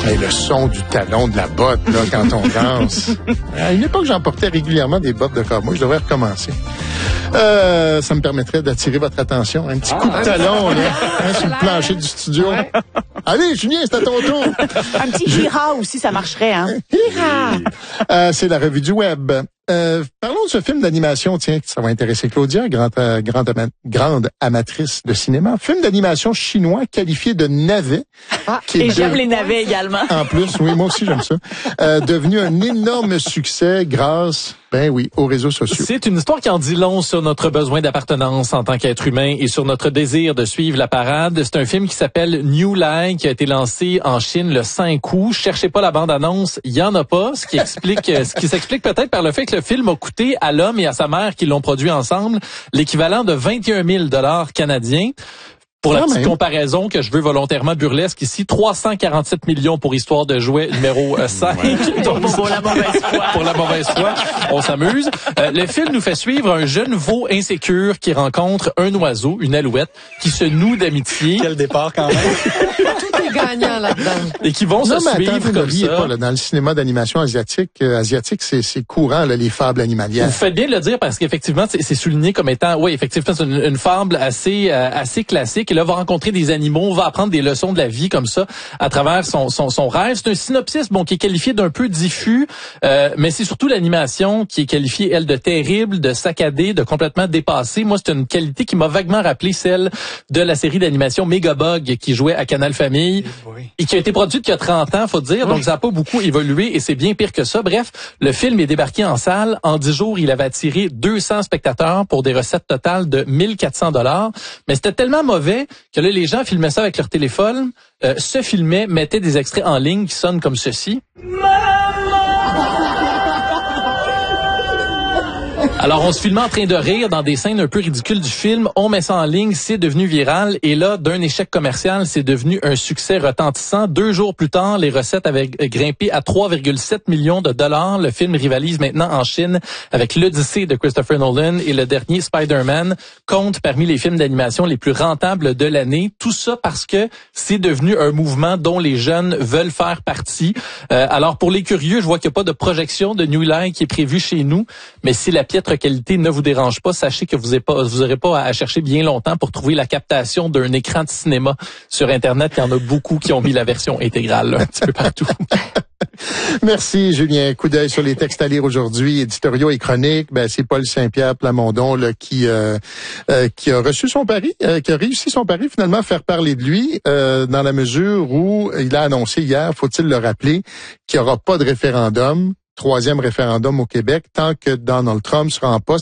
Hey, le son du talon de la botte, là, quand on danse. À une époque, j'en portais régulièrement des bottes de cowboy. Je devrais recommencer. Ça me permettrait d'attirer votre attention. Un petit coup de talon, là, sur le plancher du studio. Ouais. Allez, Julien, c'est à ton tour. Un petit hira aussi, ça marcherait, hein? Hira! C'est la revue du web. Parlons de ce film d'animation, tiens, ça va intéresser Claudia, grande amatrice de cinéma. Film d'animation chinois qualifié de navet. Et j'aime les navets également. En plus, oui, moi aussi j'aime ça. Devenu un énorme succès grâce, aux réseaux sociaux. C'est une histoire qui en dit long sur notre besoin d'appartenance en tant qu'être humain et sur notre désir de suivre la parade. C'est un film qui s'appelle New Line, qui a été lancé en Chine le 5 août. Cherchez pas la bande-annonce, il y en a pas, ce qui s'explique peut-être par le fait que le film a coûté à l'homme et à sa mère qui l'ont produit ensemble l'équivalent de 21 000 $ canadiens. Pour la petite comparaison que je veux volontairement burlesque ici, 347 millions pour Histoire de jouet numéro 5. Donc, pour la mauvaise foi. Pour la mauvaise foi, on s'amuse. Le film nous fait suivre un jeune veau insécure qui rencontre un oiseau, une alouette, qui se noue d'amitié. Quel départ quand même. Tout est gagnant là-dedans. Et qui vont se suivre comme ça. Pas, là, dans le cinéma d'animation asiatique, c'est courant, là, les fables animalières. Vous faites bien de le dire parce qu'effectivement, c'est souligné comme étant, oui, effectivement, c'est une fable assez classique. Et là, va rencontrer des animaux, va apprendre des leçons de la vie comme ça à travers son rêve. C'est un synopsis qui est qualifié d'un peu diffus, mais c'est surtout l'animation qui est qualifiée, elle, de terrible, de saccadée, de complètement dépassée. Moi, c'est une qualité qui m'a vaguement rappelé celle de la série d'animation Megabug qui jouait à Canal Famille et qui a été produite il y a 30 ans, faut dire. Donc, ça n'a pas beaucoup évolué et c'est bien pire que ça. Bref, le film est débarqué en salle. En 10 jours, il avait attiré 200 spectateurs pour des recettes totales de 1400 $. Mais c'était tellement mauvais que là, les gens filmaient ça avec leur téléphone, se filmaient, mettaient des extraits en ligne qui sonnent comme ceci. Alors, on se filmait en train de rire dans des scènes un peu ridicules du film. On met ça en ligne, c'est devenu viral. Et là, d'un échec commercial, c'est devenu un succès retentissant. 2 jours plus tard, les recettes avaient grimpé à 3,7 millions de $. Le film rivalise maintenant en Chine avec l'Odyssée de Christopher Nolan et le dernier Spider-Man compte parmi les films d'animation les plus rentables de l'année. Tout ça parce que c'est devenu un mouvement dont les jeunes veulent faire partie. Alors, pour les curieux, je vois qu'il n'y a pas de projection de New Line qui est prévue chez nous. Mais si la piètre qualité ne vous dérange pas, sachez que vous n'aurez pas à chercher bien longtemps pour trouver la captation d'un écran de cinéma sur Internet. Il y en a beaucoup qui ont mis la version intégrale là, un petit peu partout. Merci, Julien. Coup d'œil sur les textes à lire aujourd'hui, éditoriaux et chroniques. C'est Paul Saint-Pierre Plamondon là, qui a reçu son pari, qui a réussi son pari finalement à faire parler de lui dans la mesure où il a annoncé hier, faut-il le rappeler, qu'il n'y aura pas de référendum. 3e référendum au Québec tant que Donald Trump sera en poste.